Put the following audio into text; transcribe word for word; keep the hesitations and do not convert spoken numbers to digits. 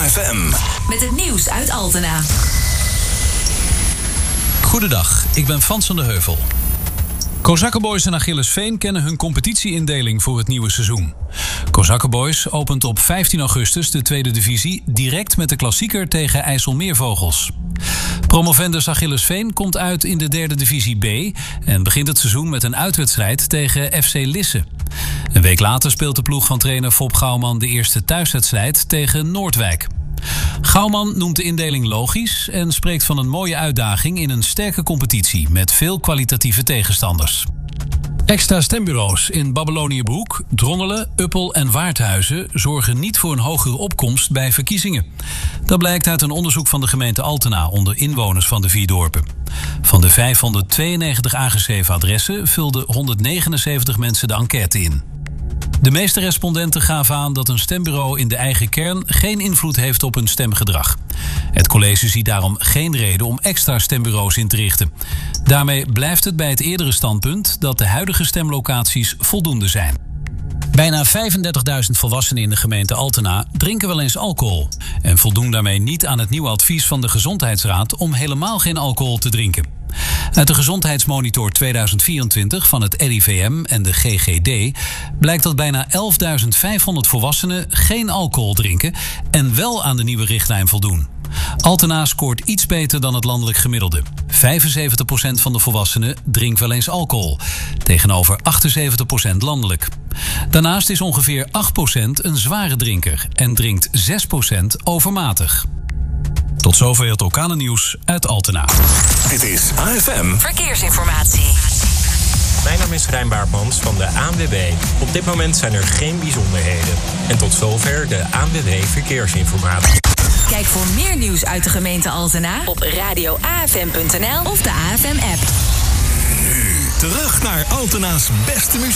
F M. Met het nieuws uit Altena. Goedendag, ik ben Frans van de Heuvel. Kozakkenboys en Achillesveen kennen hun competitieindeling voor het nieuwe seizoen. Kozakkenboys opent op vijftien augustus de tweede divisie direct met de klassieker tegen IJsselmeervogels. Promovendus Achillesveen komt uit in de derde divisie B en begint het seizoen met een uitwedstrijd tegen F C Lisse. Een week later speelt de ploeg van trainer Fop Gouwman de eerste thuiswedstrijd tegen Noordwijk. Gouwman noemt de indeling logisch en spreekt van een mooie uitdaging in een sterke competitie met veel kwalitatieve tegenstanders. Extra stembureaus in Babyloniëbroek, Dronnelen, Uppel en Waardhuizen zorgen niet voor een hogere opkomst bij verkiezingen. Dat blijkt uit een onderzoek van de gemeente Altena onder inwoners van de vier dorpen. Van de vijfhonderdtweeënnegentig aangeschreven adressen vulden honderdnegenenzeventig mensen de enquête in. De meeste respondenten gaven aan dat een stembureau in de eigen kern geen invloed heeft op hun stemgedrag. Het college ziet daarom geen reden om extra stembureaus in te richten. Daarmee blijft het bij het eerdere standpunt dat de huidige stemlocaties voldoende zijn. Bijna vijfendertigduizend volwassenen in de gemeente Altena drinken wel eens alcohol en voldoen daarmee niet aan het nieuwe advies van de Gezondheidsraad om helemaal geen alcohol te drinken. Uit de Gezondheidsmonitor tweeduizend vierentwintig van het R I V M en de G G D blijkt dat bijna elfduizend vijfhonderd volwassenen geen alcohol drinken en wel aan de nieuwe richtlijn voldoen. Altena scoort iets beter dan het landelijk gemiddelde. vijfenzeventig procent van de volwassenen drinkt wel eens alcohol, tegenover achtenzeventig procent landelijk. Daarnaast is ongeveer acht procent een zware drinker en drinkt zes procent overmatig. Tot zover het orkanennieuws uit Altena. Dit is A F M Verkeersinformatie. Mijn naam is Rijn Baartmans van de A N W B. Op dit moment zijn er geen bijzonderheden. En tot zover de A N W B Verkeersinformatie. Kijk voor meer nieuws uit de gemeente Altena op radio a f m punt n l of de A F M-app. Nu terug naar Altena's beste muziek.